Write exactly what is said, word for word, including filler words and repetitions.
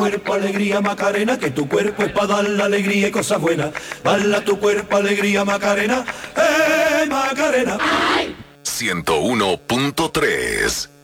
cuerpo alegría Macarena, que tu cuerpo es para dar la alegría y cosas buenas. Bala tu cuerpo alegría Macarena, eh Macarena. ciento uno punto tres